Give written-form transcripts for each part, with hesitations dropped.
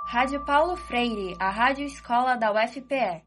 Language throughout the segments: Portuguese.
Rádio Paulo Freire, a rádio escola da UFPE.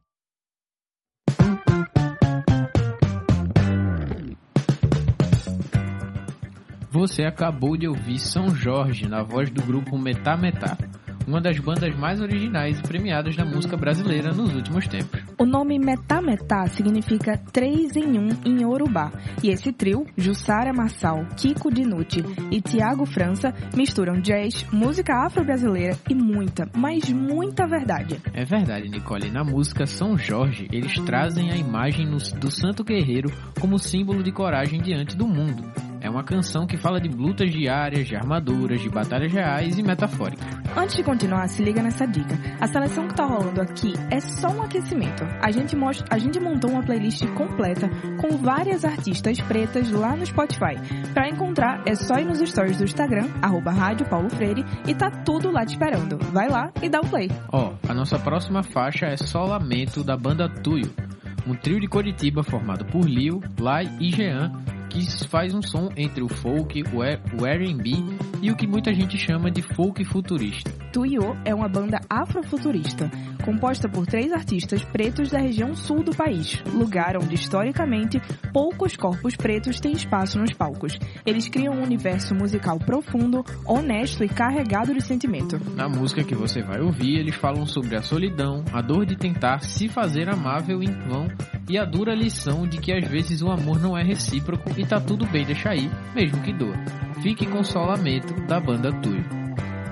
Você acabou de ouvir São Jorge na voz do grupo Metá Metá, uma das bandas mais originais e premiadas da música brasileira nos últimos tempos. O nome Metá Metá significa 3 em 1 em Iorubá, e esse trio, Jussara Marçal, Kiko Dinucci e Tiago França, misturam jazz, música afro-brasileira e muita, mas muita verdade. É verdade, Nicole. Na música São Jorge, eles trazem a imagem do santo guerreiro como símbolo de coragem diante do mundo. É uma canção que fala de lutas diárias, de armaduras, de batalhas reais e metafóricas. Antes de continuar, se liga nessa dica. A seleção que tá rolando aqui é só um aquecimento. A gente montou uma playlist completa com várias artistas pretas lá no Spotify. Pra encontrar, é só ir nos stories do Instagram, @Rádio Paulo Freire, e tá tudo lá te esperando. Vai lá e dá o play. A nossa próxima faixa é Só Lamento, da banda Tuyo, um trio de Coritiba formado por Lil, Lai e Jean, que faz um som entre o folk, o R&B e o que muita gente chama de folk futurista. Tuyo é uma banda afrofuturista, composta por 3 artistas pretos da região sul do país, lugar onde, historicamente, poucos corpos pretos têm espaço nos palcos. Eles criam um universo musical profundo, honesto e carregado de sentimento. Na música que você vai ouvir, eles falam sobre a solidão, a dor de tentar se fazer amável em vão e a dura lição de que às vezes o amor não é recíproco e tá tudo bem deixar ir, mesmo que doa. Fique com Só Lamento, da banda Tuyo.